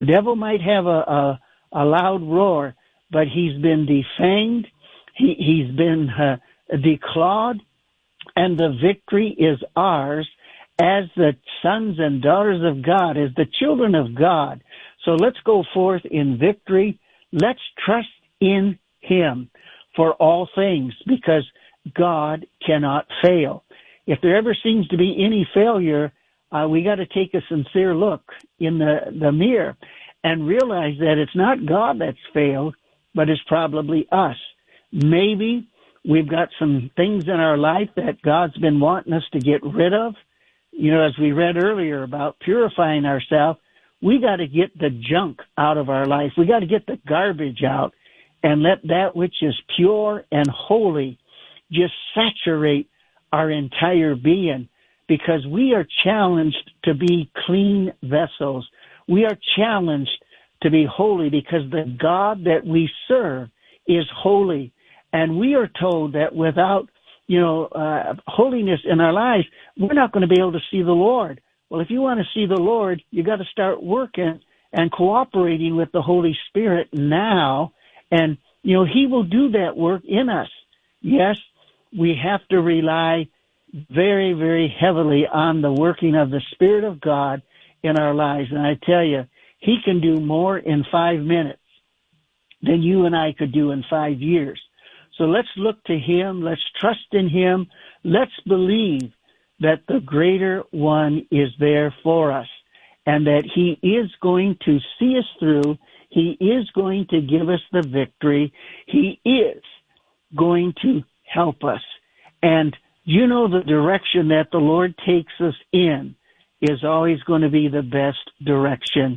The devil might have a loud roar, but he's been defanged. He's been declawed, and the victory is ours as the sons and daughters of God, as the children of God. So let's go forth in victory. Let's trust in Him for all things, because God cannot fail. If there ever seems to be any failure, we got to take a sincere look in the mirror and realize that it's not God that's failed, but it's probably us. Maybe we've got some things in our life that God's been wanting us to get rid of. You know, as we read earlier about purifying ourselves, we got to get the junk out of our life. We got to get the garbage out and let that which is pure and holy just saturate our entire being, because we are challenged to be clean vessels. We are challenged to be holy because the God that we serve is holy. And we are told that without, holiness in our lives, we're not going to be able to see the Lord. Well, if you want to see the Lord, you got to start working and cooperating with the Holy Spirit now. And, He will do that work in us. Yes, we have to rely very, very heavily on the working of the Spirit of God in our lives. And I tell you, He can do more in 5 minutes than you and I could do in 5 years. So let's look to Him. Let's trust in Him. Let's believe that the greater one is there for us and that He is going to see us through. He is going to give us the victory. He is going to help us. And the direction that the Lord takes us in is always going to be the best direction.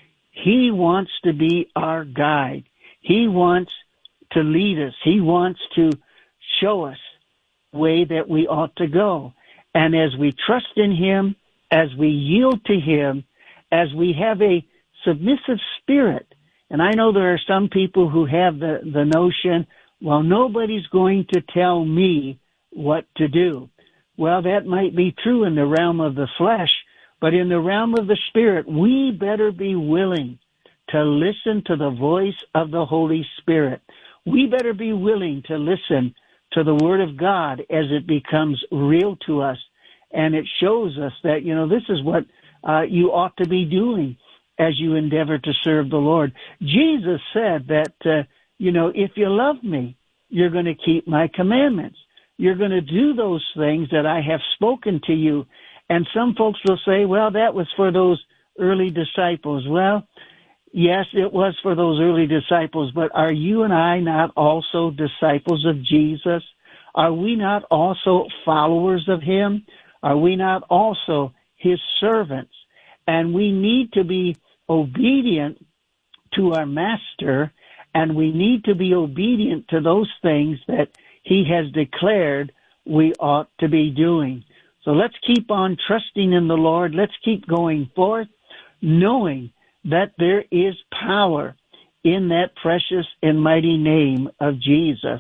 He wants to be our guide. He wants to lead us. He wants to show us the way that we ought to go. And as we trust in Him, as we yield to Him, as we have a submissive spirit, and I know there are some people who have the notion, well, nobody's going to tell me what to do. Well, that might be true in the realm of the flesh, but in the realm of the Spirit, we better be willing to listen to the voice of the Holy Spirit. We better be willing to listen to the Word of God as it becomes real to us, and it shows us that, this is what you ought to be doing as you endeavor to serve the Lord. Jesus said that, if you love me, you're going to keep my commandments. You're going to do those things that I have spoken to you. And some folks will say, well, that was for those early disciples. Well, yes, it was for those early disciples, but are you and I not also disciples of Jesus? Are we not also followers of Him? Are we not also His servants? And we need to be obedient to our Master, and we need to be obedient to those things that He has declared we ought to be doing. So let's keep on trusting in the Lord. Let's keep going forth, knowing that there is power in that precious and mighty name of Jesus.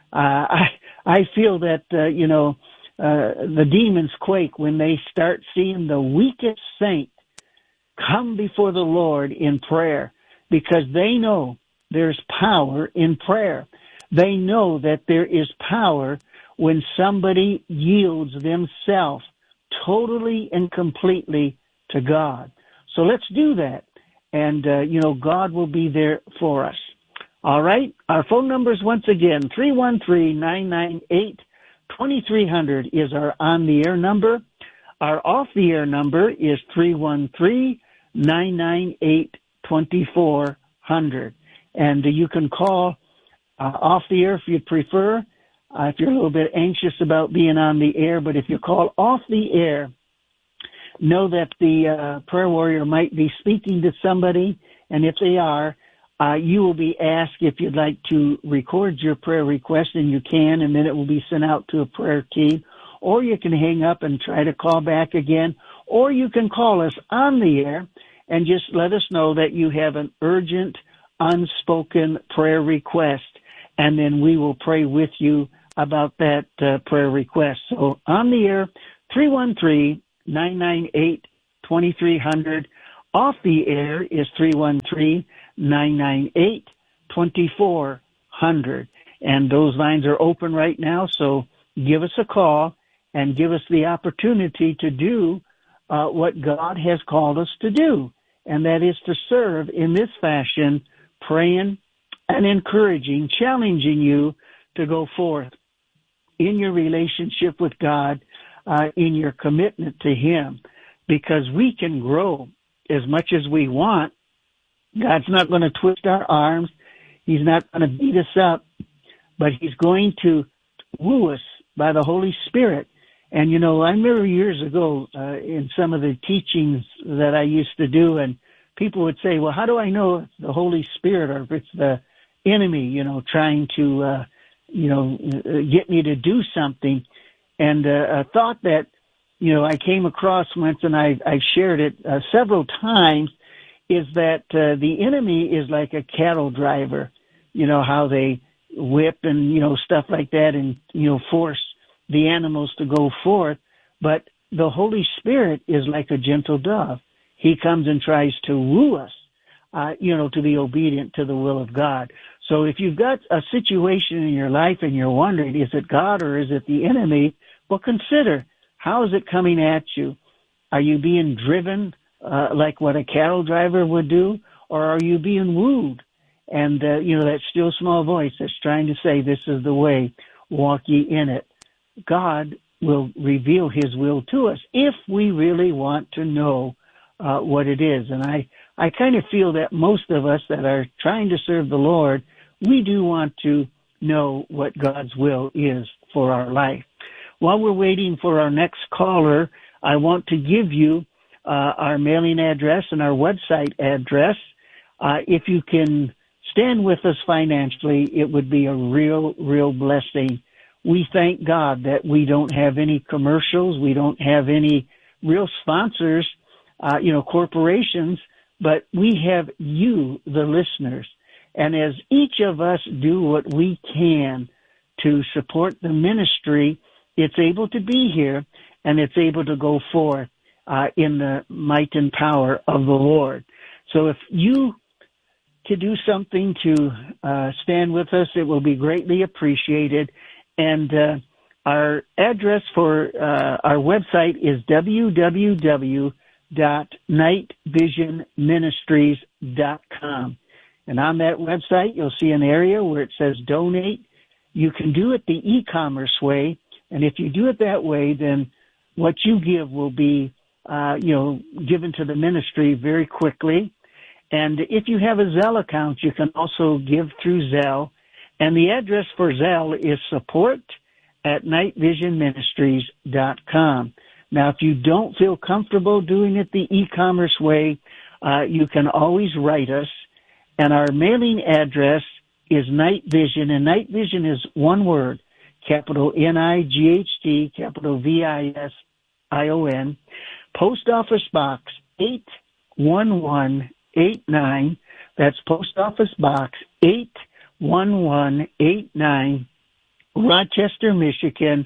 I feel that, the demons quake when they start seeing the weakest saint come before the Lord in prayer, because they know there's power in prayer. They know that there is power when somebody yields themselves totally and completely to God. So let's do that. And, God will be there for us. All right. Our phone numbers, once again, 313-998-2300 is our on-the-air number. Our off-the-air number is 313-998-2400. And you can call off the air if you prefer, if you're a little bit anxious about being on the air. But if you call off the air, know that the prayer warrior might be speaking to somebody, and if they are, you will be asked if you'd like to record your prayer request, and you can, and then it will be sent out to a prayer team. Or you can hang up and try to call back again, or you can call us on the air and just let us know that you have an urgent, unspoken prayer request, and then we will pray with you about that prayer request. So on the air, 313-998-2300. off the air is 313-998-2400. And those lines are open right now, so give us a call and give us the opportunity to do what God has called us to do, and that is to serve in this fashion, praying and encouraging, challenging you to go forth in your relationship with God, in your commitment to Him, because we can grow as much as we want. God's not going to twist our arms. He's not going to beat us up, but He's going to woo us by the Holy Spirit. And, you know, I remember years ago in some of the teachings that I used to do, and people would say, well, how do I know it's the Holy Spirit or if it's the enemy, you know, trying to, get me to do something? And a thought that, you know, I came across once, and I've shared it several times, is that the enemy is like a cattle driver. You know, how they whip and, you know, stuff like that, and, you know, force the animals to go forth. But the Holy Spirit is like a gentle dove. He comes and tries to woo us, to be obedient to the will of God. So if you've got a situation in your life and you're wondering, is it God or is it the enemy? Well, consider, how is it coming at you? Are you being driven like what a cattle driver would do, or are you being wooed? And, that still small voice that's trying to say, this is the way, walk ye in it. God will reveal His will to us if we really want to know what it is. And I kind of feel that most of us that are trying to serve the Lord, we do want to know what God's will is for our life. While we're waiting for our next caller, I want to give you our mailing address and our website address. If you can stand with us financially, it would be a real, real blessing. We thank God that we don't have any commercials. We don't have any real sponsors, corporations, but we have you, the listeners. And as each of us do what we can to support the ministry, it's able to be here and it's able to go forth in the might and power of the Lord. So if you could do something to stand with us, it will be greatly appreciated. And our address for our website is www.nightvisionministries.com. And on that website, you'll see an area where it says donate. You can do it the e-commerce way. And if you do it that way, then what you give will be, given to the ministry very quickly. And if you have a Zelle account, you can also give through Zelle. And the address for Zelle is support@nightvisionministries.com. Now, if you don't feel comfortable doing it the e-commerce way, you can always write us. And our mailing address is Night Vision, and Night Vision is one word, capital N-I-G-H-T, capital V-I-S-I-O-N, Post Office Box 81189. That's Post Office Box 81189, Rochester, Michigan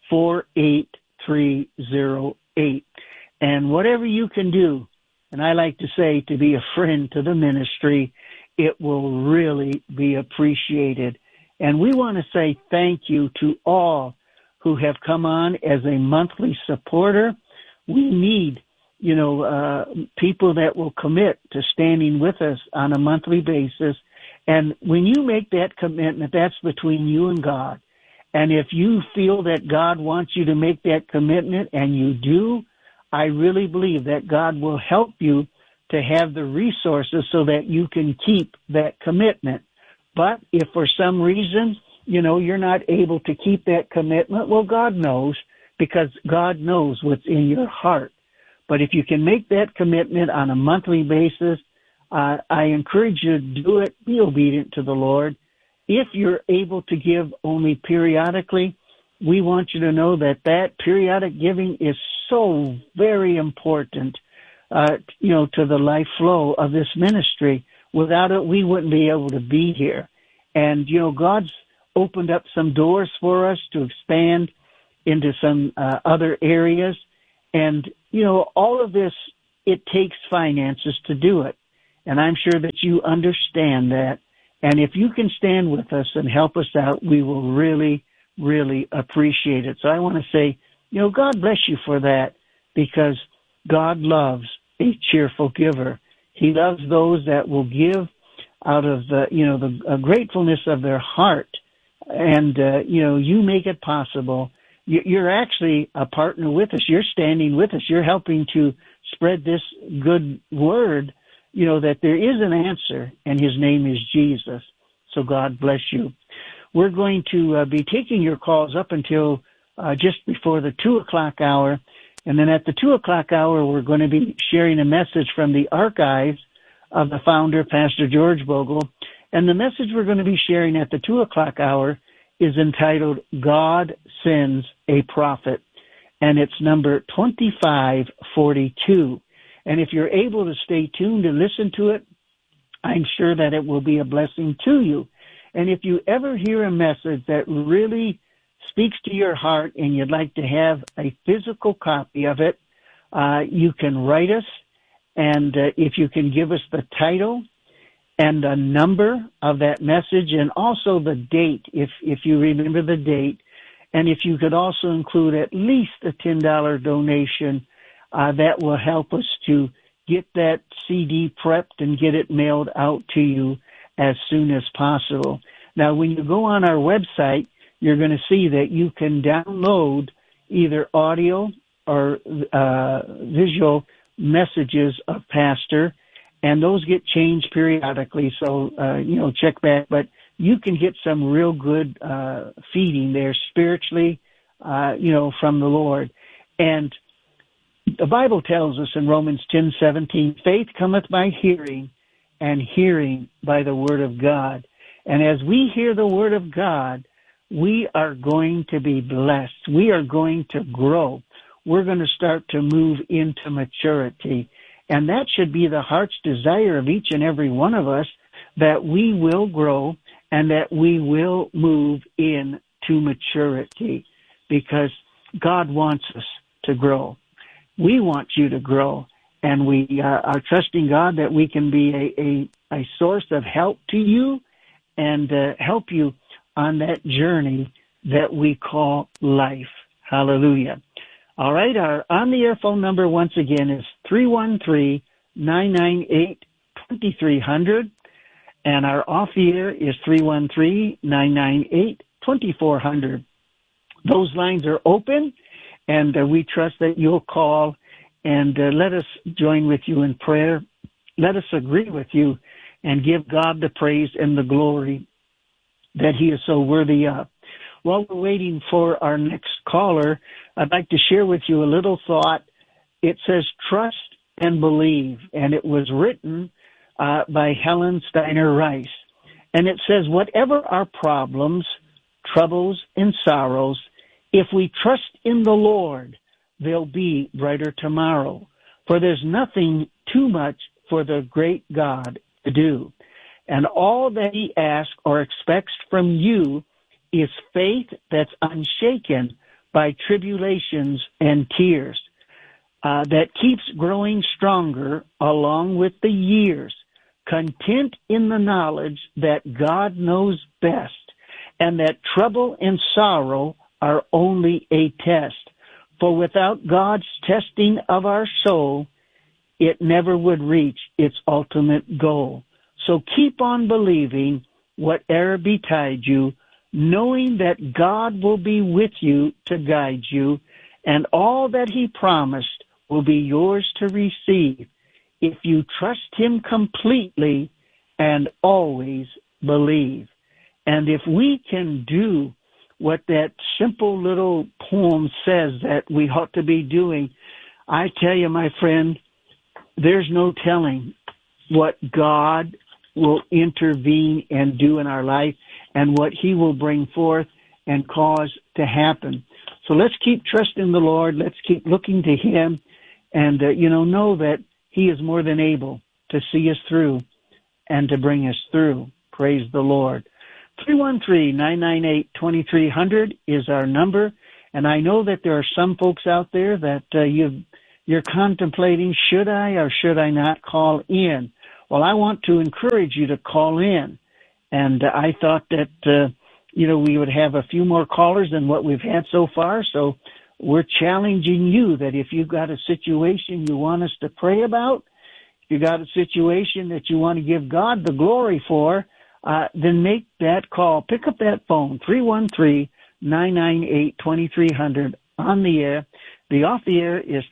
48308. And whatever you can do, and I like to say to be a friend to the ministry, it will really be appreciated. And we want to say thank you to all who have come on as a monthly supporter. We need, people that will commit to standing with us on a monthly basis. And when you make that commitment, that's between you and God. And if you feel that God wants you to make that commitment, and you do, I really believe that God will help you to have the resources so that you can keep that commitment. But if for some reason, you're not able to keep that commitment, well, God knows, because God knows what's in your heart. But if you can make that commitment on a monthly basis, I encourage you to do it. Be obedient to the Lord. If you're able to give only periodically, we want you to know that periodic giving is so very important, to the life flow of this ministry. Without it, we wouldn't be able to be here. And, God's opened up some doors for us to expand into some other areas. And, all of this it takes finances to do it. And I'm sure that you understand that. And if you can stand with us and help us out, we will really, really appreciate it. So I want to say, God bless you for that, because God loves a cheerful giver. He loves those that will give out of the gratefulness of their heart. And, you make it possible. You're actually a partner with us. You're standing with us. You're helping to spread this good word, that there is an answer, and his name is Jesus. So God bless you. We're going to be taking your calls up until just before the 2 o'clock hour. And then at the 2 o'clock hour, we're going to be sharing a message from the archives of the founder, Pastor George Bogle. And the message we're going to be sharing at the 2 o'clock hour is entitled, God Sends a Prophet. And it's number 2542. And if you're able to stay tuned and listen to it, I'm sure that it will be a blessing to you. And if you ever hear a message that really speaks to your heart and you'd like to have a physical copy of it, you can write us. And if you can give us the title and the number of that message, and also the date, if you remember the date, and if you could also include at least a $10 donation, that will help us to get that CD prepped and get it mailed out to you as soon as possible. Now, when you go on our website, you're going to see that you can download either audio or visual messages of Pastor, and those get changed periodically. So, check back. But you can get some real good feeding there spiritually, from the Lord. And the Bible tells us in Romans 10:17, faith cometh by hearing, and hearing by the word of God. And as we hear the word of God, we are going to be blessed. We are going to grow. We're going to start to move into maturity. And that should be the heart's desire of each and every one of us, that we will grow and that we will move into maturity, because God wants us to grow. We want you to grow, and we are trusting God that we can be a source of help to you and help you on that journey that we call life. Hallelujah. All right, our on-the-air phone number once again is 313-998-2300, and our off-the-air is 313-998-2400. Those lines are open, and we trust that you'll call and let us join with you in prayer. Let us agree with you and give God the praise and the glory that he is so worthy of. While we're waiting for our next caller, I'd like to share with you a little thought. It says, trust and believe, and it was written by Helen Steiner Rice. And it says, whatever our problems, troubles, and sorrows, if we trust in the Lord, there'll be brighter tomorrow. For there's nothing too much for the great God to do. And all that he asks or expects from you is faith that's unshaken by tribulations and tears, that keeps growing stronger along with the years, content in the knowledge that God knows best, and that trouble and sorrow are only a test. For without God's testing of our soul, it never would reach its ultimate goal. So keep on believing whatever betide you, knowing that God will be with you to guide you, and all that he promised will be yours to receive if you trust him completely and always believe. And if we can do what that simple little poem says that we ought to be doing, I tell you, my friend, there's no telling what God will intervene and do in our life and what he will bring forth and cause to happen. So let's keep trusting the Lord. Let's keep looking to him and, know that he is more than able to see us through and to bring us through. Praise the Lord. 313-998-2300 is our number. And I know that there are some folks out there that you've you're contemplating, should I or should I not call in? Well, I want to encourage you to call in. And I thought that, we would have a few more callers than what we've had so far. So we're challenging you that if you've got a situation you want us to pray about, if you've got a situation that you want to give God the glory for, then make that call. Pick up that phone, 313-998-2300 on the air. The off the air is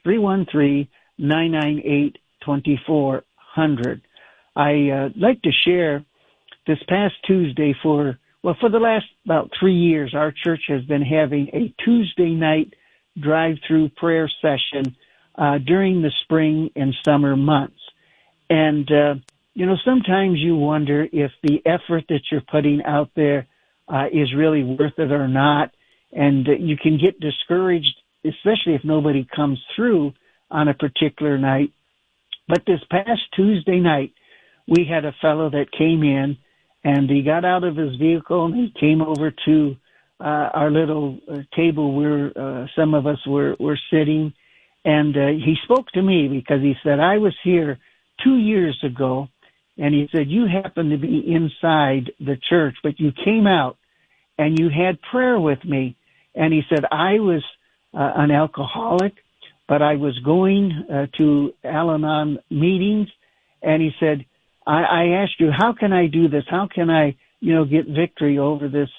313-998-2400. I'd like to share this past Tuesday for the last about 3 years, our church has been having a Tuesday night drive-through prayer session during the spring and summer months. And, sometimes you wonder if the effort that you're putting out there is really worth it or not. And you can get discouraged, especially if nobody comes through on a particular night. But this past Tuesday night, we had a fellow that came in, and he got out of his vehicle and he came over to our little table where some of us were sitting. And he spoke to me because he said, I was here 2 years ago. And he said, you happened to be inside the church, but you came out and you had prayer with me. And he said, I was an alcoholic, but I was going to Al-Anon meetings. And he said, I asked you, how can I do this? How can I, get victory over this,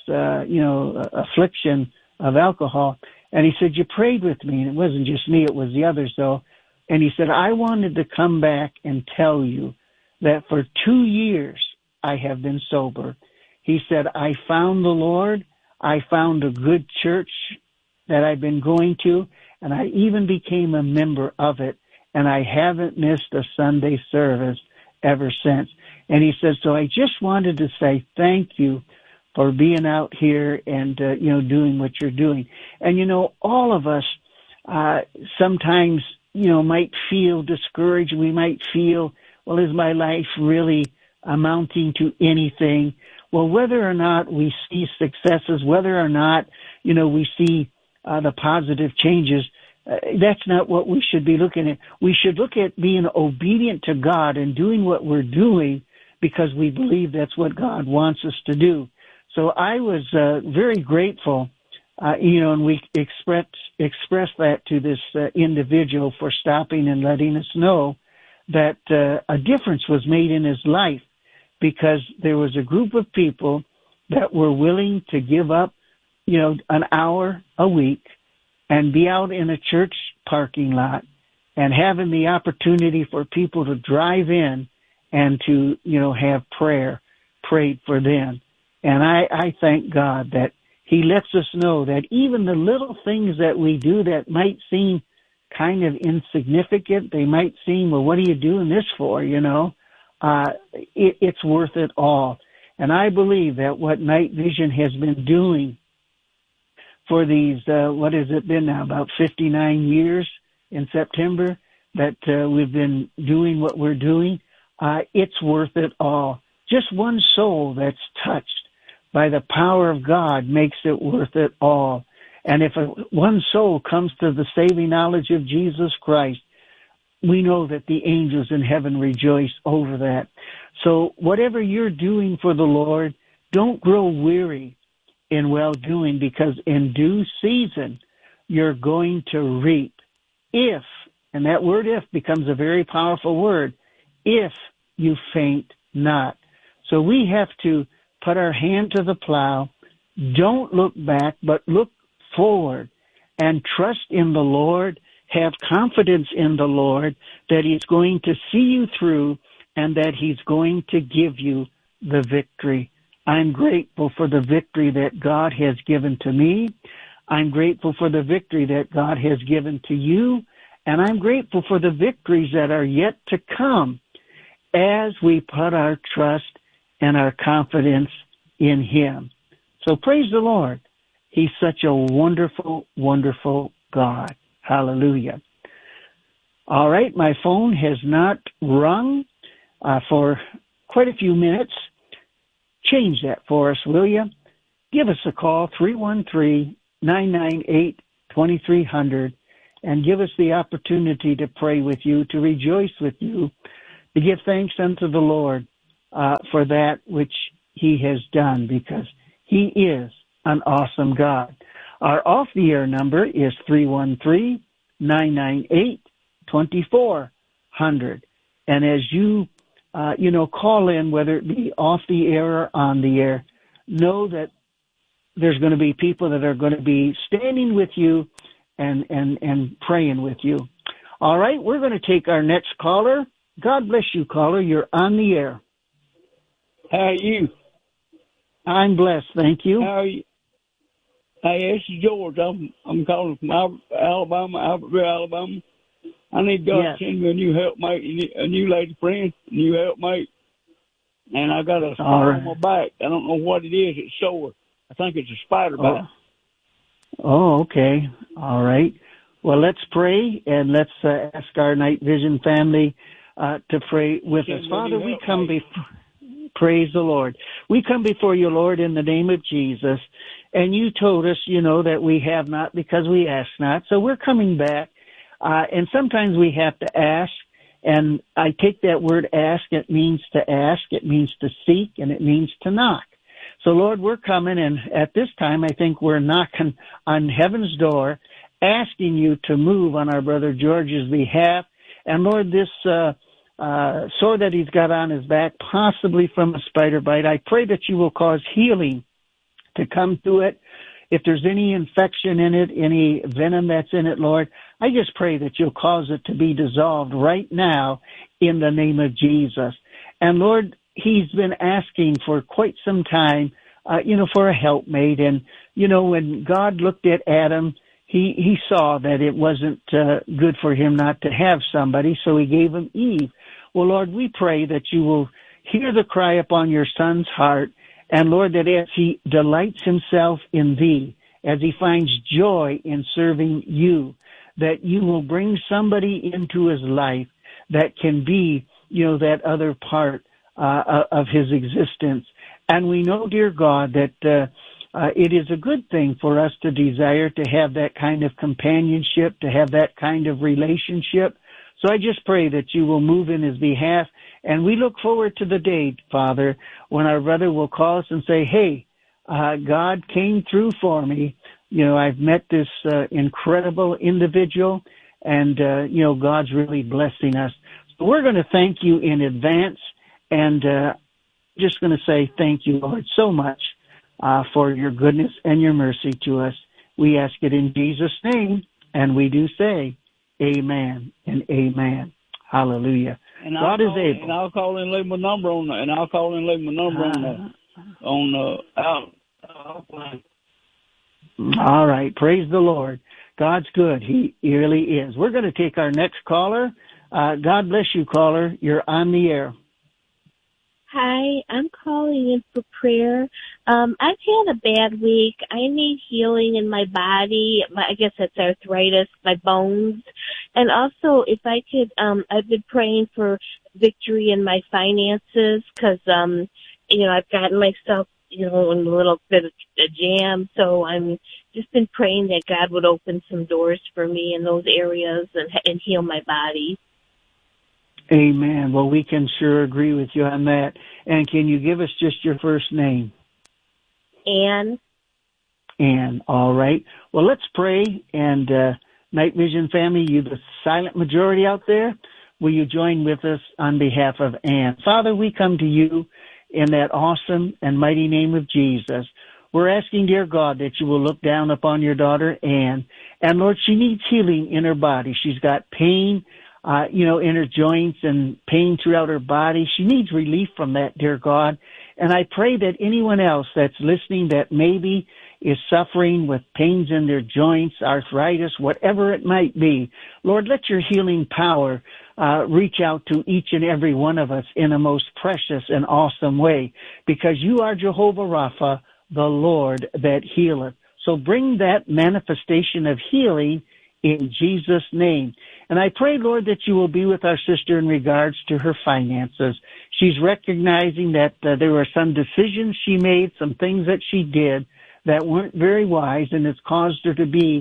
affliction of alcohol? And he said, you prayed with me. And it wasn't just me, it was the others though. And he said, I wanted to come back and tell you that for 2 years I have been sober. He said, I found the Lord. I found a good church that I've been going to, and I even became a member of it, and I haven't missed a Sunday service ever since. And he said, so I just wanted to say thank you for being out here and, doing what you're doing. And, all of us sometimes, might feel discouraged. We might feel, well, is my life really amounting to anything? Well, whether or not we see successes, whether or not, we see the positive changes, that's not what we should be looking at. We should look at being obedient to God and doing what we're doing because we believe that's what God wants us to do. So I was very grateful, and we expressed that to this individual for stopping and letting us know that a difference was made in his life because there was a group of people that were willing to give up, an hour a week and be out in a church parking lot and having the opportunity for people to drive in and to, have prayer prayed for them. And I thank God that he lets us know that even the little things that we do that might seem kind of insignificant, they might seem, well, what are you doing this for, it's worth it all. And I believe that what Night Vision has been doing for these, what has it been now, about 59 years in September that we've been doing what we're doing, it's worth it all. Just one soul that's touched by the power of God makes it worth it all. And if one soul comes to the saving knowledge of Jesus Christ, we know that the angels in heaven rejoice over that. So whatever you're doing for the Lord, don't grow weary in well-doing, because in due season you're going to reap if, and that word if becomes a very powerful word, if you faint not. So we have to put our hand to the plow, don't look back, but look forward and trust in the Lord, have confidence in the Lord that he's going to see you through and that he's going to give you the victory. I'm grateful for the victory that God has given to me. I'm grateful for the victory that God has given to you. And I'm grateful for the victories that are yet to come as we put our trust and our confidence in him. So praise the Lord. He's such a wonderful, wonderful God. Hallelujah. All right, my phone has not rung for quite a few minutes. Change that for us, will you? Give us a call, 313-998-2300, and give us the opportunity to pray with you, to rejoice with you, to give thanks unto the Lord for that which he has done, because he is an awesome God. Our off-the-air number is 313-998-2400. And as you, call in, whether it be off the air or on the air, know that there's going to be people that are going to be standing with you and praying with you. All right, we're going to take our next caller. God bless you, caller. You're on the air. How are you? I'm blessed, thank you. How are you? Hey, this is George. I'm calling from Albertville, Alabama. I need God to send me a new helpmate, a new lady friend, a new helpmate. And I got a spot on my back. I don't know what it is. It's sore. I think it's a spider bite. Oh, okay. All right. Well, let's pray, and let's ask our Night Vision family to pray with us. Father, we come before... Praise the Lord. We come before you, Lord, in the name of Jesus. And you told us, that we have not because we ask not. So we're coming back. And sometimes we have to ask. And I take that word ask. It means to ask. It means to seek. And it means to knock. So, Lord, we're coming. And at this time, I think we're knocking on heaven's door, asking you to move on our brother George's behalf. And, Lord, this sore that he's got on his back, possibly from a spider bite, I pray that you will cause healing to come through it. If there's any infection in it, any venom that's in it, Lord, I just pray that you'll cause it to be dissolved right now in the name of Jesus. And Lord, he's been asking for quite some time, for a helpmate. And, when God looked at Adam, he saw that it wasn't good for him not to have somebody, so he gave him Eve. Well, Lord, we pray that you will hear the cry upon your son's heart, and Lord, that as he delights himself in thee, as he finds joy in serving you, that you will bring somebody into his life that can be, that other part of his existence. And we know, dear God, that it is a good thing for us to desire to have that kind of companionship, to have that kind of relationship. So I just pray that you will move in his behalf. And we look forward to the day, Father, when our brother will call us and say, hey, God came through for me. I've met this incredible individual, and, God's really blessing us. So we're going to thank you in advance, and just going to say thank you, Lord, so much for your goodness and your mercy to us. We ask it in Jesus' name, and we do say amen and amen. Hallelujah. And God is able. And I'll call and leave my number on All right. Praise the Lord. God's good. He really is. We're going to take our next caller. God bless you, caller. You're on the air. Hi, I'm calling in for prayer. I've had a bad week. I need healing in my body. I guess that's arthritis, my bones. And also, if I could, I've been praying for victory in my finances because, I've gotten myself, in a little bit of a jam. So I'm just been praying that God would open some doors for me in those areas and heal my body. Amen. Well, we can sure agree with you on that. And can you give us just your first name? Ann. Ann. All right. Well, let's pray. And Night Vision family, you the silent majority out there, will you join with us on behalf of Ann? Father, we come to you in that awesome and mighty name of Jesus. We're asking, dear God, that you will look down upon your daughter, Ann. And, Lord, she needs healing in her body. She's got pain, in her joints and pain throughout her body. She needs relief from that, dear God. And I pray that anyone else that's listening that maybe is suffering with pains in their joints, arthritis, whatever it might be, Lord, let your healing power reach out to each and every one of us in a most precious and awesome way, because you are Jehovah Rapha, the Lord that healeth. So bring that manifestation of healing in Jesus' name. And I pray, Lord, that you will be with our sister in regards to her finances. She's recognizing that there were some decisions she made, some things that she did that weren't very wise, and it's caused her to be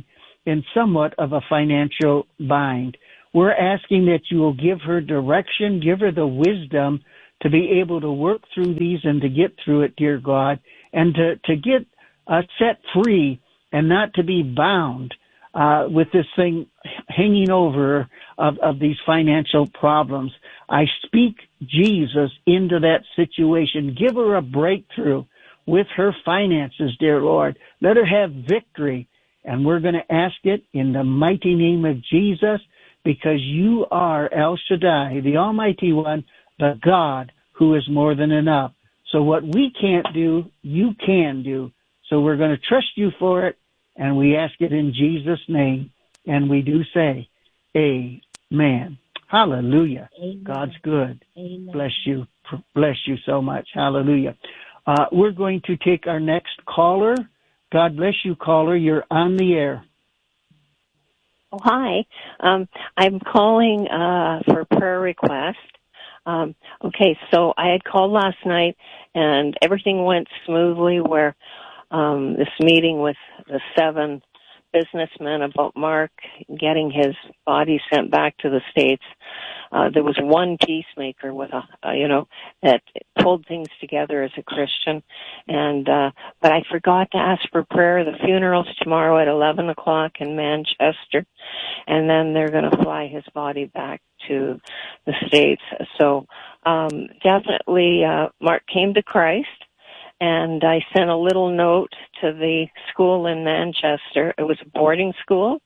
in somewhat of a financial bind. We're asking that you will give her direction, give her the wisdom to be able to work through these and to get through it, dear God, and to get set free and not to be bound with this thing hanging over of these financial problems. I speak Jesus into that situation. Give her a breakthrough with her finances, dear Lord. Let her have victory. And we're going to ask it in the mighty name of Jesus, because you are El Shaddai, the Almighty One, the God who is more than enough. So what we can't do, you can do. So we're going to trust you for it, and we ask it in Jesus' name. And we do say, amen. Hallelujah. Amen. God's good. Amen. Bless you. Bless you so much. Hallelujah. We're going to take our next caller. God bless you, caller. You're on the air. Oh, hi. I'm calling for a prayer request. Okay, so I had called last night, and everything went smoothly where this meeting with the 7 businessmen about Mark getting his body sent back to the States. There was one peacemaker with that pulled things together as a Christian. And, but I forgot to ask for prayer. The funeral's tomorrow at 11 o'clock in Manchester. And then they're going to fly his body back to the States. So, definitely, Mark came to Christ. And I sent a little note to the school in Manchester. It was a boarding school,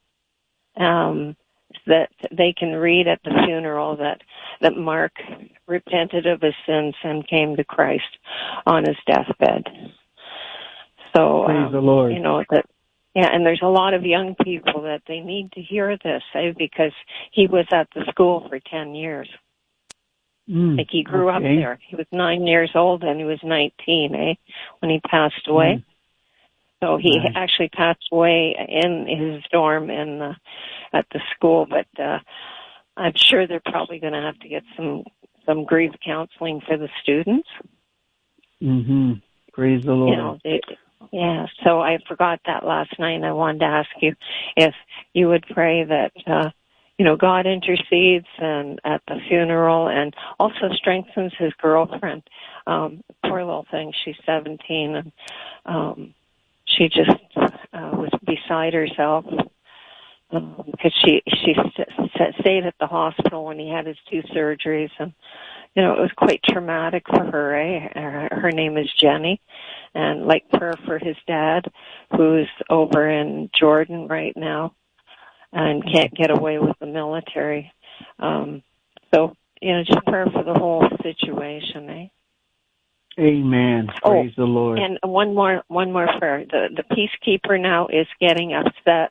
that they can read at the funeral that Mark repented of his sins and came to Christ on his deathbed. So, praise the Lord. And there's a lot of young people that they need to hear this, because he was at the school for 10 years. Like he grew up there. He was 9 years old and he was 19, when he passed away. So he actually passed away in his dorm at the school, but I'm sure they're probably going to have to get some grief counseling for the students. Mm-hmm. Praise the Lord. So I forgot that last night, and I wanted to ask you if you would pray that God intercedes and at the funeral, and also strengthens his girlfriend. Poor little thing, she's 17, and she just was beside herself because she stayed at the hospital when he had his 2 surgeries, and it was quite traumatic for her. Her name is Jenny, and prayer for his dad, who's over in Jordan right now and can't get away with the military. So, just prayer for the whole situation, Amen. Praise the Lord. And one more prayer. The peacekeeper now is getting upset.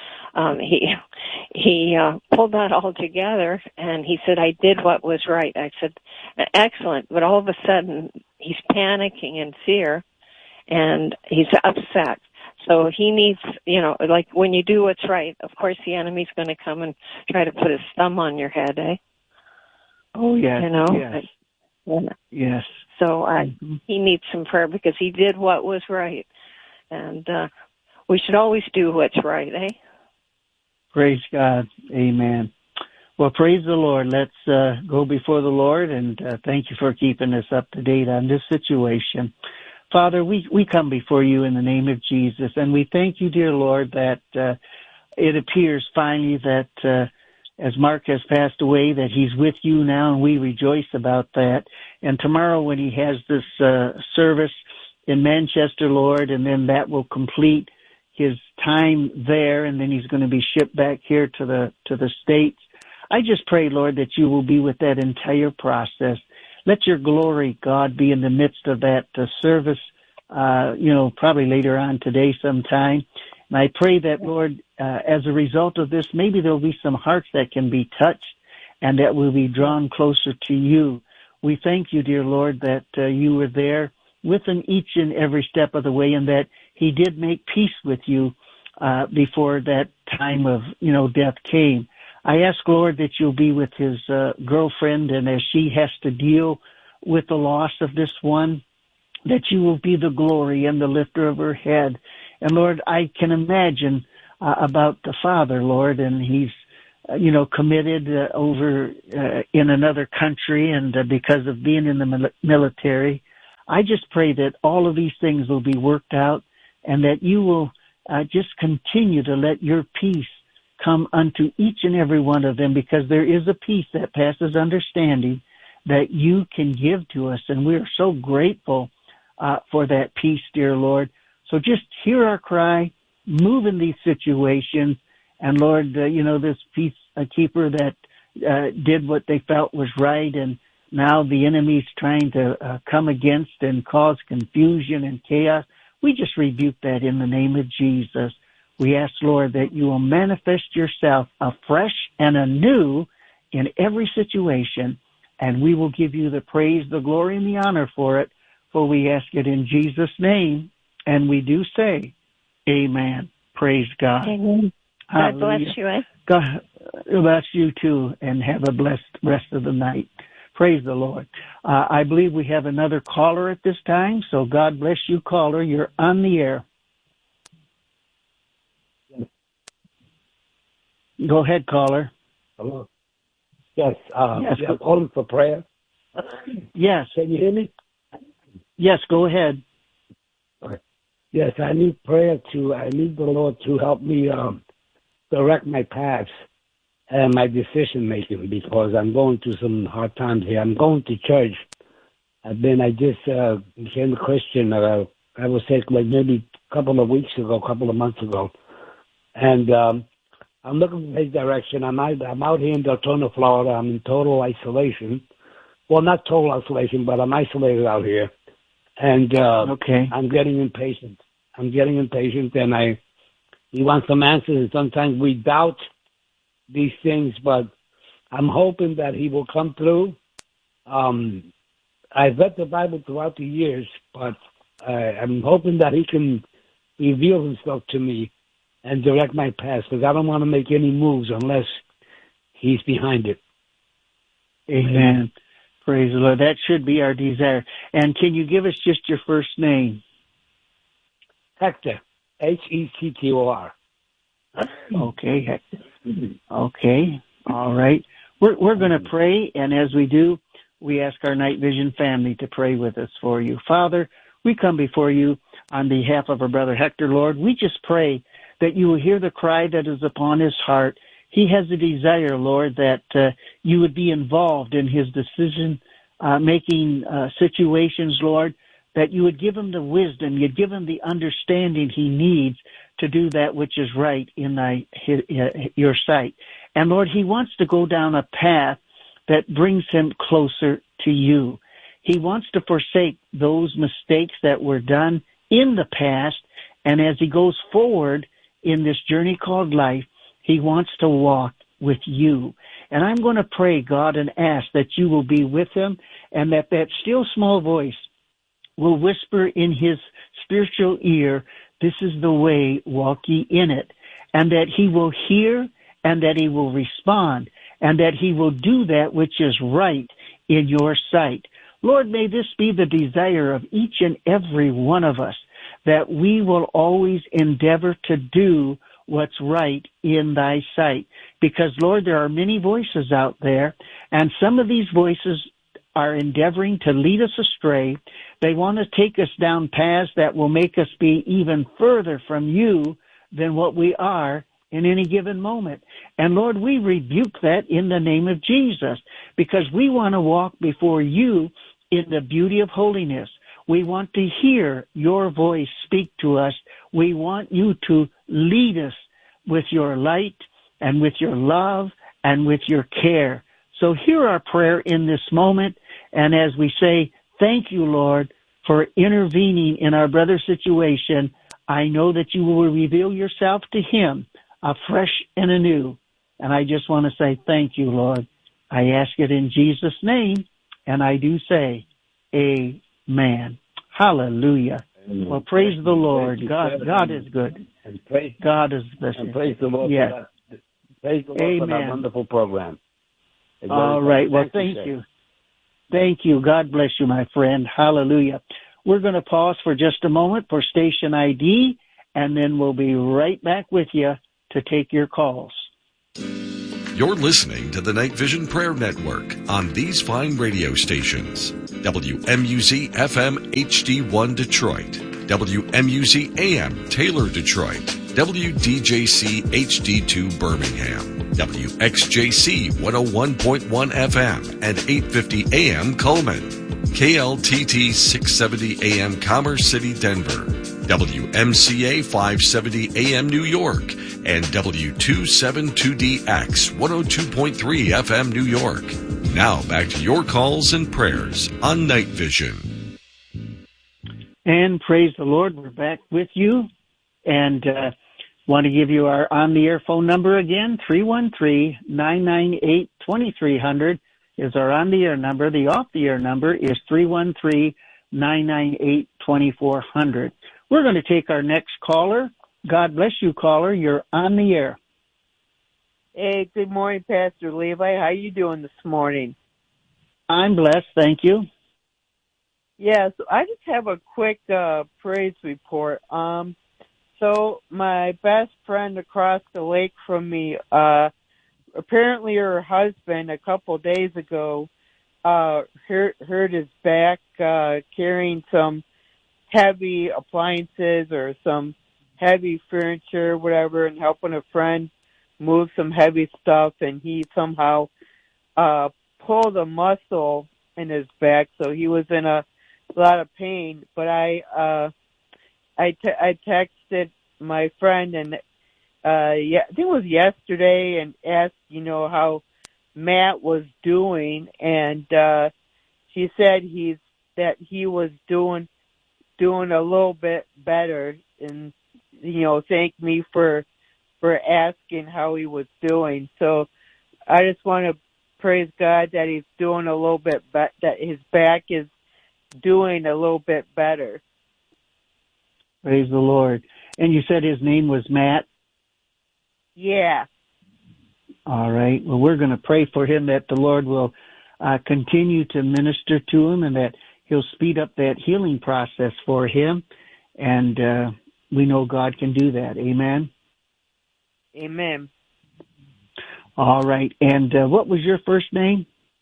He pulled that all together, and he said, I did what was right. I said, excellent. But all of a sudden, he's panicking in fear, and he's upset. So he needs, when you do what's right, of course the enemy's going to come and try to put his thumb on your head, Oh, yes. Yes. Yes. So he needs some prayer because he did what was right. And we should always do what's right, Praise God. Amen. Well, praise the Lord. Let's go before the Lord, and thank you for keeping us up to date on this situation. Father, we come before you in the name of Jesus, and we thank you, dear Lord, that it appears finally that as Mark has passed away, that he's with you now, and we rejoice about that. And tomorrow when he has this service in Manchester, Lord, and then that will complete his time there, and then he's going to be shipped back here to the States. I just pray, Lord, that you will be with that entire process. Let your glory, God, be in the midst of that service, probably later on today sometime. And I pray that, Lord, as a result of this, maybe there'll be some hearts that can be touched and that will be drawn closer to you. We thank you, dear Lord, that you were there with him each and every step of the way, and that he did make peace with you before that time of, death came. I ask, Lord, that you'll be with his girlfriend, and as she has to deal with the loss of this one, that you will be the glory and the lifter of her head. And Lord, I can imagine about the father, Lord, and he's, committed over in another country and because of being in the military. I just pray that all of these things will be worked out and that you will just continue to let your peace come unto each and every one of them, because there is a peace that passes understanding that you can give to us, and we are so grateful for that peace, dear Lord. So just hear our cry, move in these situations, and Lord, this peace keeper that did what they felt was right, and now the enemy's trying to come against and cause confusion and chaos. We just rebuke that in the name of Jesus. We ask, Lord, that you will manifest yourself afresh and anew in every situation, and we will give you the praise, the glory, and the honor for it, for we ask it in Jesus' name, and we do say, amen. Praise God. Amen. God bless you. God bless you too, and have a blessed rest of the night. Praise the Lord. I believe we have another caller at this time, so God bless you, caller. You're on the air. Go ahead, caller. Hello. Yes. Yes. I'm calling for prayer. Yes. Can you hear me? Yes. Go ahead. Okay. Yes, I need prayer I need the Lord to help me direct my paths and my decision making, because I'm going through some hard times here. I'm going to church, and then I just became a Christian. I would say like maybe a couple of months ago, and I'm looking for his direction. I'm out here in Deltona, Florida. I'm in total isolation. Well, not total isolation, but I'm isolated out here. And okay. I'm getting impatient. And he wants some answers. And sometimes we doubt these things, but I'm hoping that he will come through. I've read the Bible throughout the years, but I'm hoping that he can reveal himself to me and direct my path, because I don't want to make any moves unless he's behind it. Amen. Praise the Lord. That should be our desire. And can you give us just your first name? Hector. Hector. Okay, Hector. Okay. All right. We're going to pray, and as we do, we ask our Night Vision family to pray with us for you. Father, we come before you on behalf of our brother Hector, Lord. We just pray that you will hear the cry that is upon his heart. He has a desire, Lord, that you would be involved in his decision-making situations, Lord, that you would give him the wisdom, you'd give him the understanding he needs to do that which is right in your sight. And, Lord, he wants to go down a path that brings him closer to you. He wants to forsake those mistakes that were done in the past, and as he goes forward in this journey called life, he wants to walk with you. And I'm going to pray, God, and ask that you will be with him, and that still small voice will whisper in his spiritual ear, this is the way, walk ye in it. And that he will hear, and that he will respond, and that he will do that which is right in your sight. Lord, may this be the desire of each and every one of us, that we will always endeavor to do what's right in thy sight. Because, Lord, there are many voices out there, and some of these voices are endeavoring to lead us astray. They want to take us down paths that will make us be even further from you than what we are in any given moment. And, Lord, we rebuke that in the name of Jesus, because we want to walk before you in the beauty of holiness. We want to hear your voice speak to us. We want you to lead us with your light and with your love and with your care. So hear our prayer in this moment. And as we say, thank you, Lord, for intervening in our brother's situation. I know that you will reveal yourself to him afresh and anew. And I just want to say thank you, Lord. I ask it in Jesus' name, and I do say, amen. Hallelujah. Amen. Well, praise the Lord. God is good. God is blessed. And praise the Lord. Yes. Praise the Lord. Amen. For that wonderful program. All right. Well, thank you. Thank you. God bless you, my friend. Hallelujah. We're going to pause for just a moment for station ID, and then we'll be right back with you to take your calls. You're listening to the Night Vision Prayer Network on these fine radio stations. WMUZ FM HD1 Detroit, WMUZ AM Taylor Detroit, WDJC HD2 Birmingham, WXJC 101.1 FM and 850 AM Coleman, KLTT 670 AM Commerce City Denver, WMCA 570 AM New York, and W272DX 102.3 FM New York. Now back to your calls and prayers on Night Vision. And praise the Lord, we're back with you. And want to give you our on-the-air phone number again, 313-998-2300 is our on-the-air number. The off-the-air number is 313-998-2400. We're going to take our next caller. God bless you, caller. You're on the air. Hey, good morning, Pastor Levi. How you doing this morning? I'm blessed, thank you. Yeah, so I just have a quick praise report. So my best friend across the lake from me, apparently her husband a couple days ago hurt his back carrying some heavy appliances or some heavy furniture, whatever, and helping a friend move some heavy stuff, and he somehow pulled a muscle in his back, so he was in a lot of pain. But I texted my friend, and I think it was yesterday, and asked, how Matt was doing, and she said he was doing a little bit better, and thank me for asking how he was doing. So I just want to praise God that he's doing a little bit that his back is doing a little bit better. Praise the Lord. And you said his name was Matt? Yeah. All right. Well, we're going to pray for him that the Lord will continue to minister to him and that he'll speed up that healing process for him. And we know God can do that. Amen? Amen. All right. And what was your first name?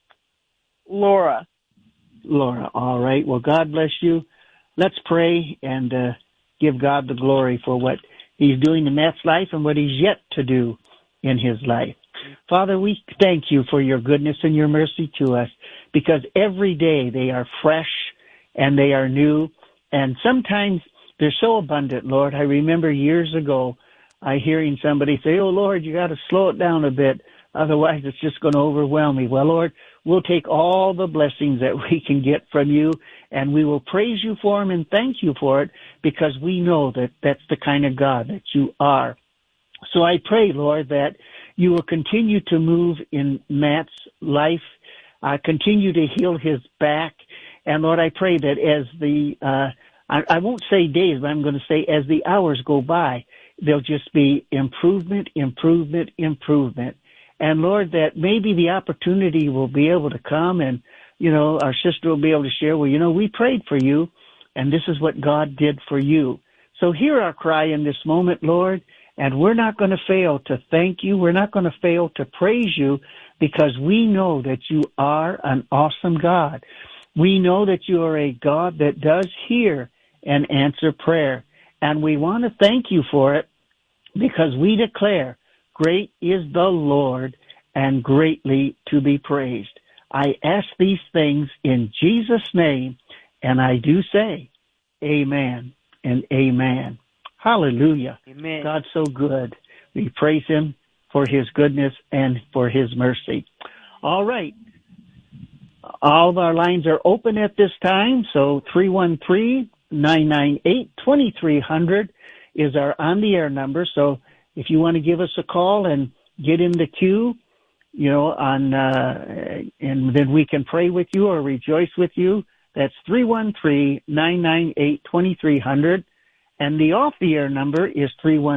Laura. Laura. All right. Well, God bless you. Let's pray and give God the glory for what he's doing in Matt's life and what he's yet to do in his life. Father, we thank you for your goodness and your mercy to us, because every day they are fresh and they are new, and sometimes they're so abundant, Lord. I remember years ago hearing somebody say, "Oh, Lord, you got to slow it down a bit, otherwise it's just going to overwhelm me." Well, Lord, we'll take all the blessings that we can get from you, and we will praise you for them and thank you for it, because we know that that's the kind of God that you are. So I pray, Lord, that you will continue to move in Matt's life, continue to heal his back. And Lord, I pray that as I won't say days, but I'm going to say as the hours go by, there'll just be improvement, improvement, improvement. And Lord, that maybe the opportunity will be able to come and, our sister will be able to share, well, we prayed for you and this is what God did for you. So hear our cry in this moment, Lord, and we're not going to fail to thank you. We're not going to fail to praise you, because we know that you are an awesome God. We know that you are a God that does hear and answer prayer. And we want to thank you for it, because we declare, great is the Lord and greatly to be praised. I ask these things in Jesus' name, and I do say, amen and amen. Hallelujah. Amen. God's so good. We praise him for his goodness and for his mercy. All right. All of our lines are open at this time, so 313-998-2300 is our on-the-air number. So if you want to give us a call and get in the queue, and then we can pray with you or rejoice with you, that's 313-998-2300. And the off-the-air number is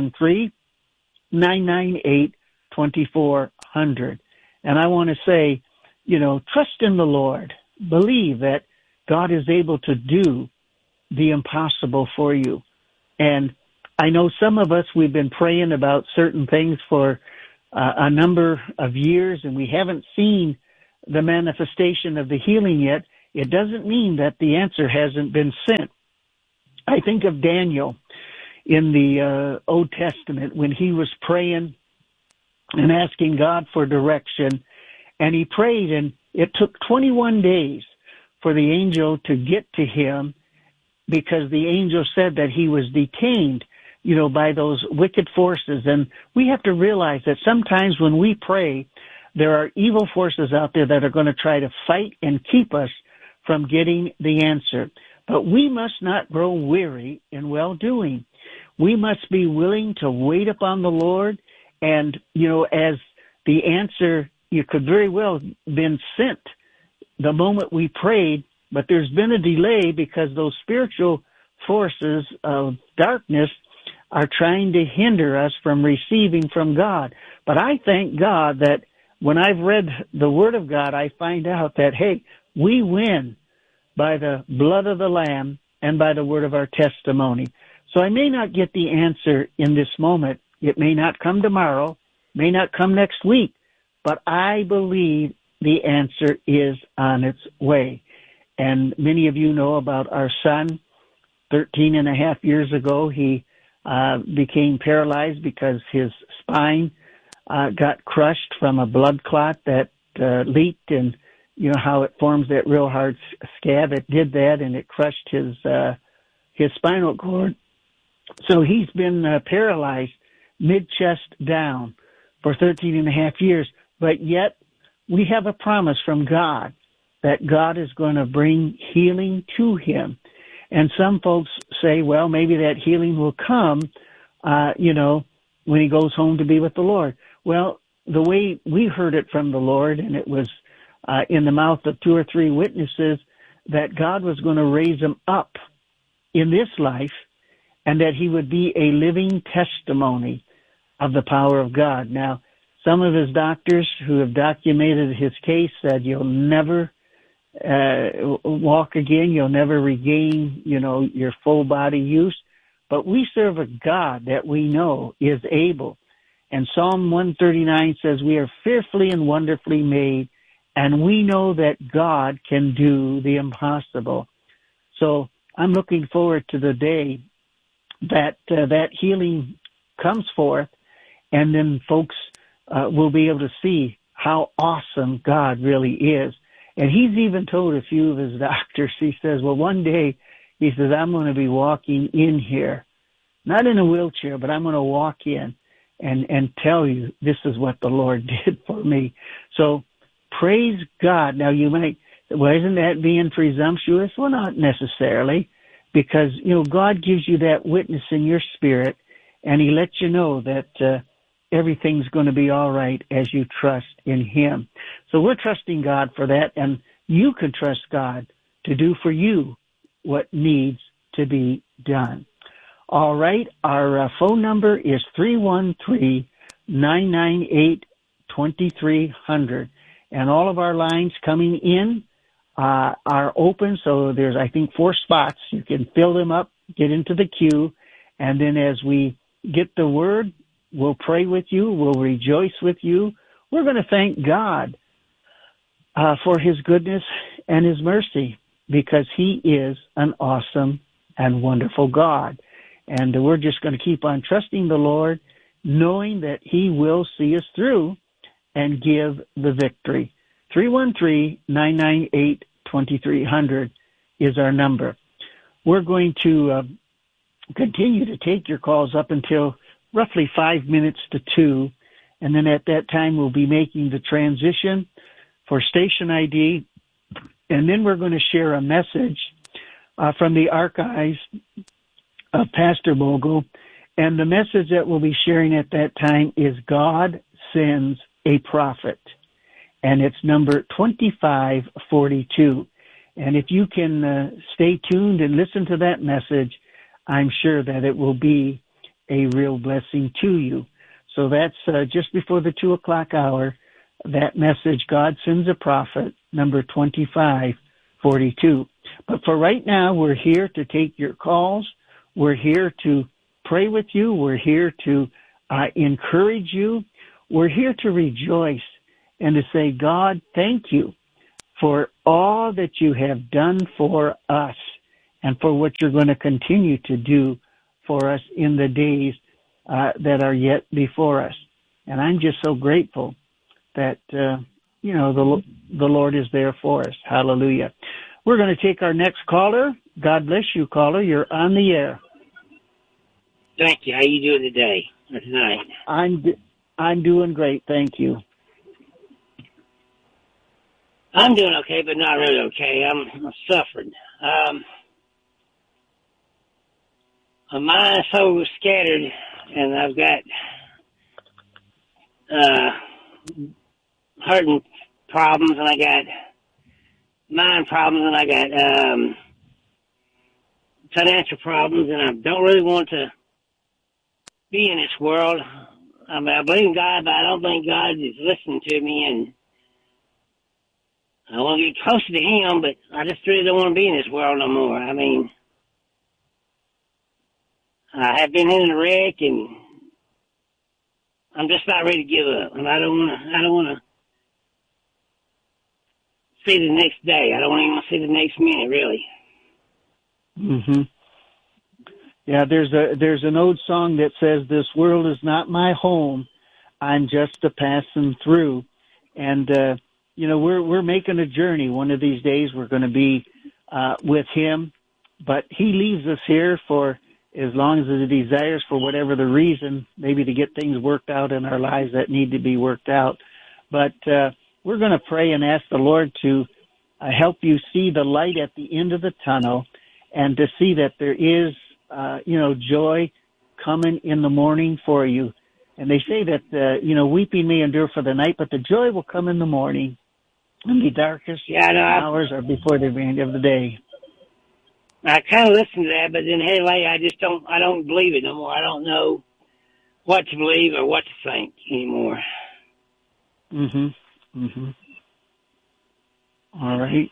313-998-2400. And I want to say, trust in the Lord. Believe that God is able to do the impossible for you. And I know some of us, we've been praying about certain things for a number of years, and we haven't seen the manifestation of the healing yet. It doesn't mean that the answer hasn't been sent. I think of Daniel in the Old Testament when he was praying and asking God for direction, and he prayed, and it took 21 days for the angel to get to him, because the angel said that he was detained, by those wicked forces. And we have to realize that sometimes when we pray, there are evil forces out there that are going to try to fight and keep us from getting the answer. But we must not grow weary in well-doing. We must be willing to wait upon the Lord. And, as the answer, you could very well been sent the moment we prayed, but there's been a delay because those spiritual forces of darkness are trying to hinder us from receiving from God. But I thank God that when I've read the Word of God, I find out that, hey, we win by the blood of the Lamb and by the word of our testimony. So I may not get the answer in this moment. It may not come tomorrow, may not come next week, but I believe the answer is on its way. And many of you know about our son. 13 and a half years ago, he became paralyzed because his spine got crushed from a blood clot that leaked, and you know how it forms that real hard scab. It did that, and it crushed his spinal cord. So he's been paralyzed mid-chest down for 13 and a half years. But yet we have a promise from God that God is going to bring healing to him. And some folks say, well, maybe that healing will come, when he goes home to be with the Lord. Well, the way we heard it from the Lord, and it was in the mouth of 2 or 3 witnesses, that God was going to raise him up in this life, and that he would be a living testimony of the power of God. Now, some of his doctors who have documented his case said, you'll never walk again, you'll never regain, your full body use. But we serve a God that we know is able. And Psalm 139 says, we are fearfully and wonderfully made, and we know that God can do the impossible. So I'm looking forward to the day that that healing comes forth, and then folks will be able to see how awesome God really is. And he's even told a few of his doctors, he says, well, one day, he says, I'm going to be walking in here, not in a wheelchair, but I'm going to walk in and tell you this is what the Lord did for me. So praise God. Now you might, well, isn't that being presumptuous? Well, not necessarily, because, God gives you that witness in your spirit, and he lets you know that everything's going to be all right as you trust in him. So we're trusting God for that, and you can trust God to do for you what needs to be done. All right, our phone number is 313-998-2300, and all of our lines coming in are open, so there's, I think, 4 spots. You can fill them up, get into the queue, and then as we get the word, we'll pray with you. We'll rejoice with you. We're going to thank God for his goodness and his mercy, because he is an awesome and wonderful God. And we're just going to keep on trusting the Lord, knowing that he will see us through and give the victory. 313-998-2300 is our number. We're going to continue to take your calls up until roughly 5 minutes to 2, and then at that time we'll be making the transition for station ID, and then we're going to share a message from the archives of Pastor Bogle, and the message that we'll be sharing at that time is God Sends a Prophet, and it's number 2542. And if you can stay tuned and listen to that message, I'm sure that it will be a real blessing to you. So that's just before the 2 o'clock hour, that message, God Sends a Prophet, number 2542. But for right now, we're here to take your calls. We're here to pray with you. We're here to encourage you. We're here to rejoice and to say, God, thank you for all that you have done for us and for what you're going to continue to do for us in the days that are yet before us. And I'm just so grateful that, the Lord is there for us. Hallelujah. We're going to take our next caller. God bless you, caller. You're on the air. Thank you. How you doing today or tonight? I'm doing great. Thank you. I'm doing okay, but not really okay. I'm suffering. My mind is so scattered, and I've got hurting problems, and I got mind problems, and I got financial problems, and I don't really want to be in this world. I mean, I believe in God, but I don't think God is listening to me, and I want to get closer to Him, but I just really don't want to be in this world no more. I mean, I have been in a wreck, and I'm just not ready to give up. And I don't want to see the next day. I don't even want to see the next minute, really. Mm-hmm. Yeah, there's an old song that says, "This world is not my home. I'm just a passing through." And we're making a journey. One of these days, we're going to be with Him, but He leaves us here for as long as He desires, for whatever the reason, maybe to get things worked out in our lives that need to be worked out. But we're going to pray and ask the Lord to help you see the light at the end of the tunnel, and to see that there is, joy coming in the morning for you. And they say that, weeping may endure for the night, but the joy will come in the morning. In the darkest hours are before the end of the day. I kind of listened to that, but then anyway, I don't believe it no more. I don't know what to believe or what to think anymore. All right.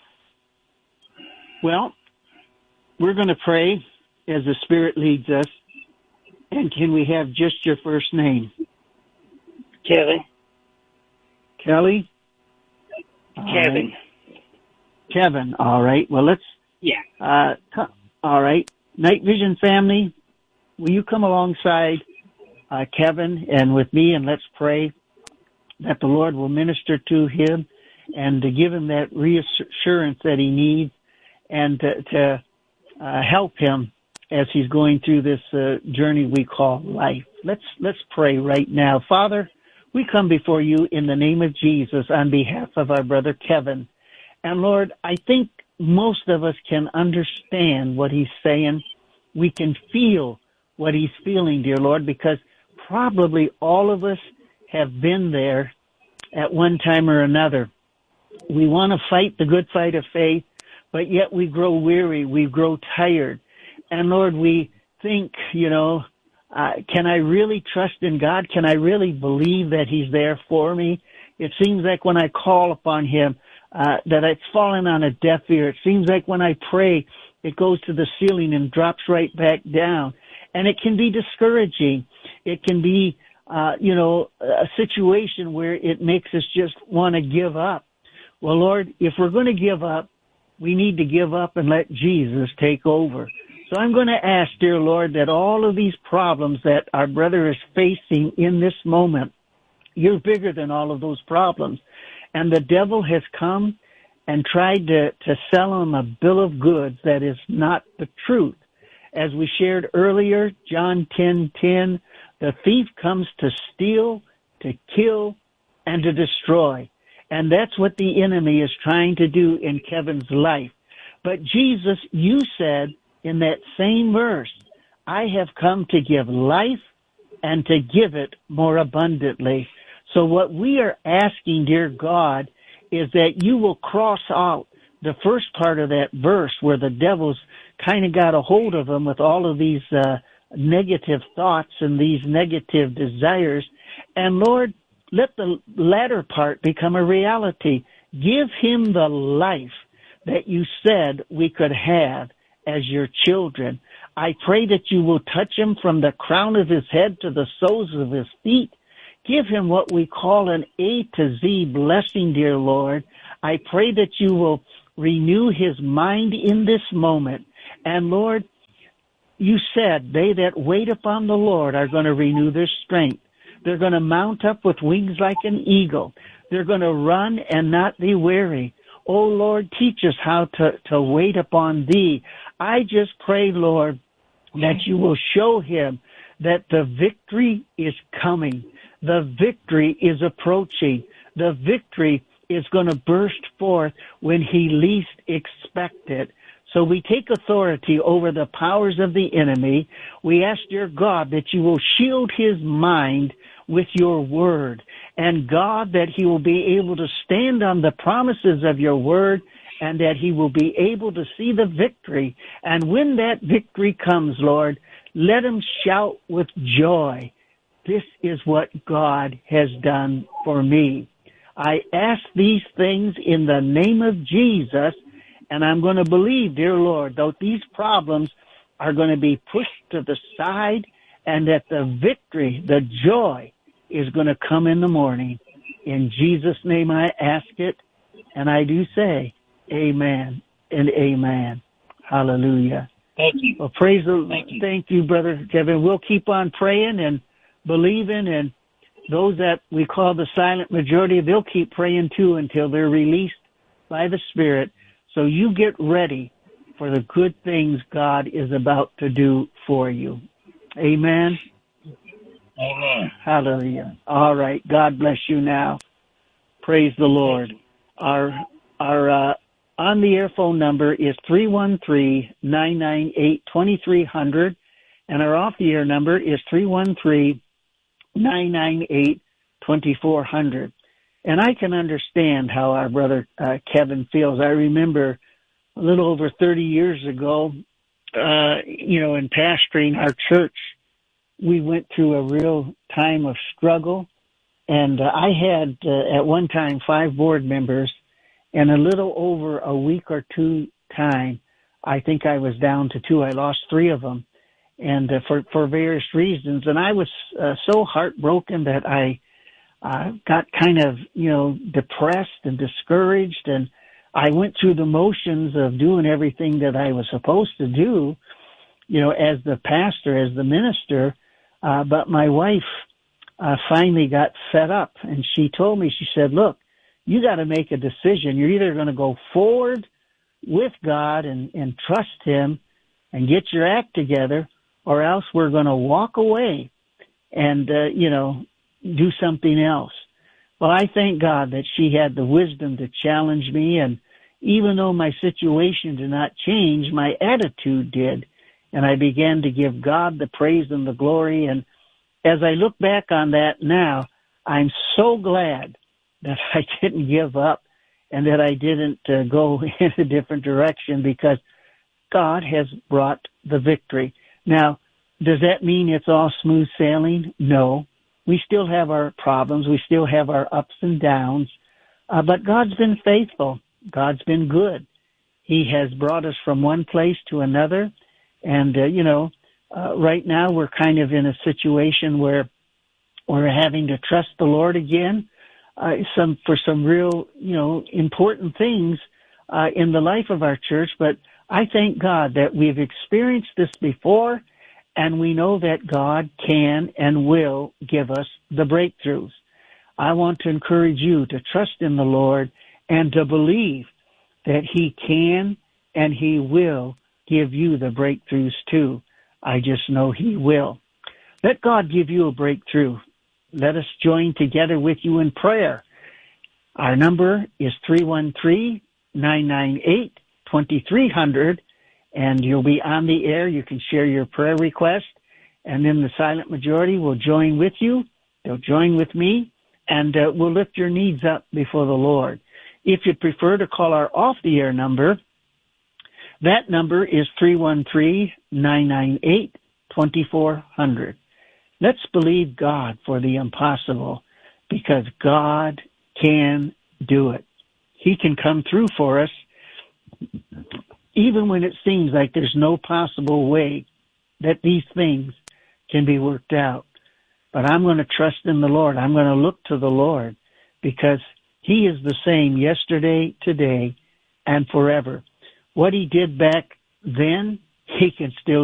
Well, we're going to pray as the Spirit leads us. And can we have just your first name? Kevin. Kelly? Kevin. Right. Kevin. All right. Well, let's... Yeah. All right. Night Vision family, will you come alongside Kevin and with me, and let's pray that the Lord will minister to him and to give him that reassurance that he needs, and to help him as he's going through this journey we call life. Let's pray right now. Father, we come before you in the name of Jesus on behalf of our brother Kevin. And Lord, I think most of us can understand what he's saying. We can feel what he's feeling, dear Lord, because probably all of us have been there at one time or another. We want to fight the good fight of faith, but yet we grow weary, we grow tired. And Lord, we think, can I really trust in God? Can I really believe that He's there for me? It seems like when I call upon Him, that it's fallen on a deaf ear. It seems like when I pray, it goes to the ceiling and drops right back down. And it can be discouraging. It can be, a situation where it makes us just want to give up. Well, Lord, if we're going to give up, we need to give up and let Jesus take over. So I'm going to ask, dear Lord, that all of these problems that our brother is facing in this moment, you're bigger than all of those problems. And the devil has come and tried to sell him a bill of goods that is not the truth. As we shared earlier, John 10:10, the thief comes to steal, to kill, and to destroy. And that's what the enemy is trying to do in Kevin's life. But Jesus, you said in that same verse, I have come to give life and to give it more abundantly. So what we are asking, dear God, is that you will cross out the first part of that verse where the devil's kind of got a hold of him with all of these negative thoughts and these negative desires. And Lord, let the latter part become a reality. Give him the life that you said we could have as your children. I pray that you will touch him from the crown of his head to the soles of his feet. Give him what we call an A to Z blessing, dear Lord. I pray that you will renew his mind in this moment. And Lord, you said they that wait upon the Lord are going to renew their strength. They're going to mount up with wings like an eagle. They're going to run and not be weary. Oh, Lord, teach us how to wait upon thee. I just pray, Lord, that you will show him that the victory is coming. The victory is approaching. The victory is going to burst forth when he least expects it. So we take authority over the powers of the enemy. We ask, dear God, that you will shield his mind with your word. And God, that he will be able to stand on the promises of your word, and that he will be able to see the victory. And when that victory comes, Lord, let him shout with joy. This is what God has done for me. I ask these things in the name of Jesus, and I'm going to believe, dear Lord, that these problems are going to be pushed to the side, and that the victory, the joy, is going to come in the morning. In Jesus' name I ask it, and I do say amen and amen. Hallelujah. Thank you. Well, praise the Lord. Thank you, Brother Kevin. We'll keep on praying and believing, and those that we call the silent majority, they'll keep praying too until they're released by the Spirit. So you get ready for the good things God is about to do for you. Amen. Amen. Hallelujah. All right. God bless you now. Praise the Lord. Our on the air phone number is 313-998-2300, and our off the air number is 313-998-2400. And I can understand how our brother Kevin feels. I remember a little over 30 years ago, in pastoring our church, we went through a real time of struggle. And I had, at one time, 5 board members. And a little over a week or two time, I think I was down to 2. I lost 3 of them, and for various reasons. And I was so heartbroken that I got kind of, depressed and discouraged. And I went through the motions of doing everything that I was supposed to do, as the pastor, as the minister. But my wife finally got fed up, and she told me, she said, look, you got to make a decision. You're either going to go forward with God and trust him and get your act together, or else we're going to walk away and, do something else. Well, I thank God that she had the wisdom to challenge me. And even though my situation did not change, my attitude did. And I began to give God the praise and the glory. And as I look back on that now, I'm so glad that I didn't give up and that I didn't go in a different direction, because God has brought the victory. Now, does that mean it's all smooth sailing? No. We still have our problems. We still have our ups and downs. But God's been faithful. God's been good. He has brought us from one place to another. And, right now we're kind of in a situation where we're having to trust the Lord again. For some real, important things in the life of our church. But I thank God that we've experienced this before, and we know that God can and will give us the breakthroughs. I want to encourage you to trust in the Lord and to believe that he can and he will give you the breakthroughs too. I just know he will. Let God give you a breakthrough. Let us join together with you in prayer. Our number is 313-998-2300, and you'll be on the air. You can share your prayer request, and then the silent majority will join with you. They'll join with me, and we'll lift your needs up before the Lord. If you'd prefer to call our off-the-air number, that number is 313-998-2400. Let's believe God for the impossible, because God can do it. He can come through for us. even when it seems like there's no possible way that these things can be worked out. But I'm going to trust in the Lord. I'm going to look to the Lord because He is the same yesterday, today, and forever. What He did back then, He can still